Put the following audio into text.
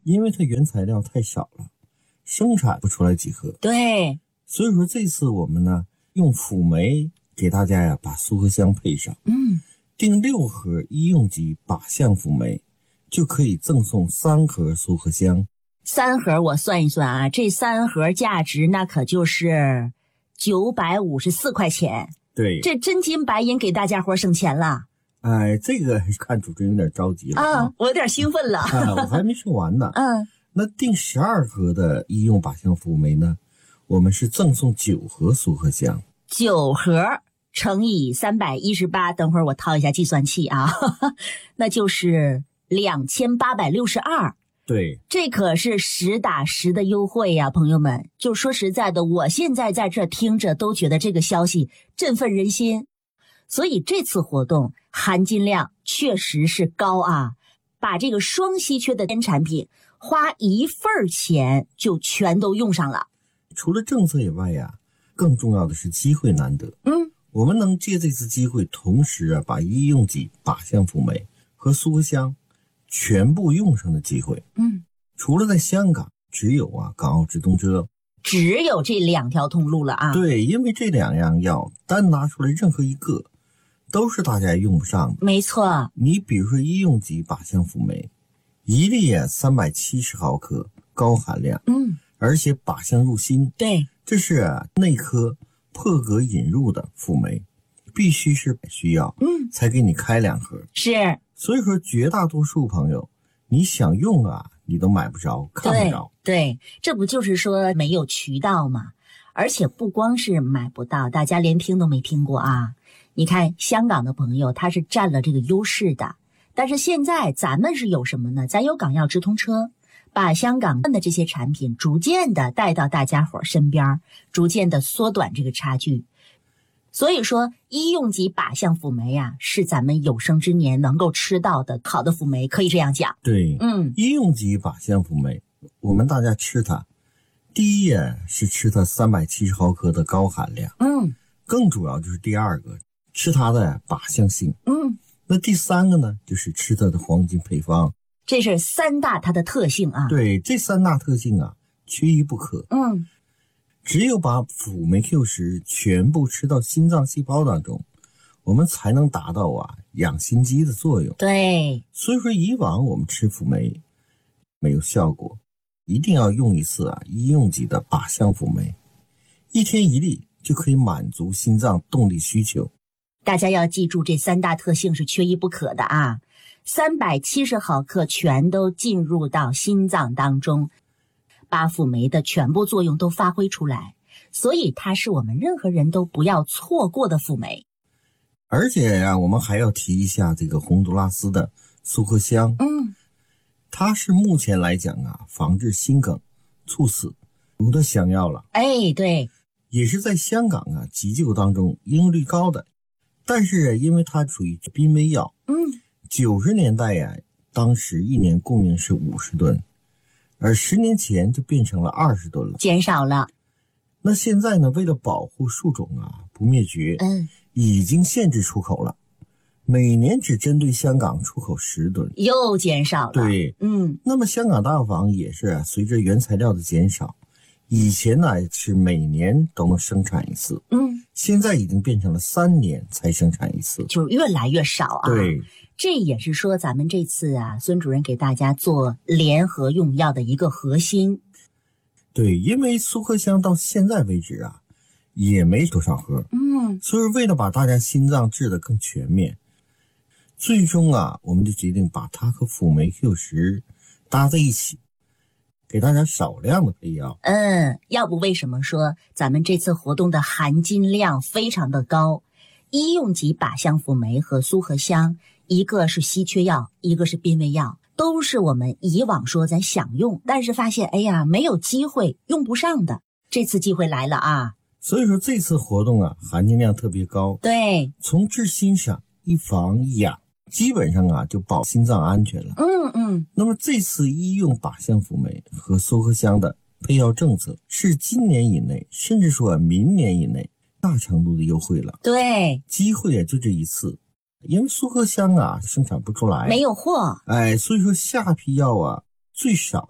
因为它原材料太少了，生产不出来几盒。 对， 所以说这次我们呢用辅酶给大家呀把苏合香配上，订6盒医用级靶向辅酶，就可以赠送3盒苏合香。 3盒我算一算啊，这3盒价值那可就是954块钱。 对， 这真金白银给大家伙省钱了。 哎，这个看主持人有点着急了啊，我有点兴奋了。 我还没说完呢。那订12盒的医用靶向辅酶呢，我们是赠送9盒苏合香。 9盒乘以318，等会儿我掏一下计算器啊，那就是2862。 对， 这可是实打实的优惠呀，朋友们。就说实在的，我现在在这听着都觉得这个消息振奋人心。所以这次活动含金量确实是高啊，把这个双稀缺的产品花1份钱就全都用上了。 除了政策以外呀，更重要的是机会难得。我们能借这次机会，同时把医用级靶向辅酶和苏合香全部用上的机会。除了在香港，只有港澳直通车， 只有这2条通路了啊。 对，因为这2样药单拿出来任何一个都是大家用不上的。 没错， 你比如说医用级靶向辅酶，一粒370毫克，高含量，而且靶向入心。 对， 这是内科破格引入的辅酶，必须是需要，才给你开2盒。 是， 所以说绝大多数朋友，你想用你都买不着，看不着。 对，这不就是说没有渠道吗？而且不光是买不到，大家连听都没听过啊。你看香港的朋友他是占了这个优势的，但是现在咱们是有什么呢？咱有港药直通车，把香港的这些产品逐渐的带到大家伙身边，逐渐的缩短这个差距。所以说医用级靶向辅酶是咱们有生之年能够吃到的好的辅酶，可以这样讲。 对，医用级靶向辅酶，我们大家吃它，第一是吃它370毫克的高含量，更主要就是第2个吃它的靶向性，那第3个呢就是吃它的黄金配方。 这是3大它的特性啊。 对，这3大特性缺一不可。只有把辅酶 Q10全部吃到心脏细胞当中，我们才能达到养心肌的作用。 对， 所以说以往我们吃辅酶没有效果，一定要用一次医用级的靶向辅酶，1天1粒就可以满足心脏动力需求。 大家要记住这3大特性是缺一不可的啊。370毫克全都进入到心脏当中，把辅酶的全部作用都发挥出来，所以它是我们任何人都不要错过的辅酶。 而且我们还要提一下这个洪都拉斯的苏合香，它是目前来讲防治心梗、猝死有的香药了。 对， 也是在香港急救当中应用率高的，但是因为它属于濒危药，90年代当时1年供应是50吨，而10年前就变成了20吨了， 减少了。 那现在呢，为了保护树种不灭绝，已经限制出口了，每年只针对香港出口10吨， 又减少了。 对，那么香港大药房也是随着原材料的减少，以前是每年都能生产一次，现在已经变成了3年才生产一次， 就越来越少啊。 对， 这也是说咱们这次孙主任给大家做联合用药的一个核心。 对，因为苏合香到现在为止也没多少盒，所以为了把大家心脏治得更全面，最终我们就决定把它和辅酶 Q10搭在一起，给大家少量的配药。 要不为什么说咱们这次活动的含金量非常的高？医用级靶向辅酶和苏合香，一个是稀缺药，一个是濒危药，都是我们以往说咱想用，但是发现没有机会用不上的。这次机会来了啊！ 所以说这次活动含金量特别高。 对， 从治心上一防一养，基本上就保心脏安全了。那么这次医用靶向辅酶和苏合香的配药政策是今年以内，甚至说明年以内大程度的优惠了。 对， 机会就这一次，因为苏合香生产不出来， 没有货， 所以说下批药最少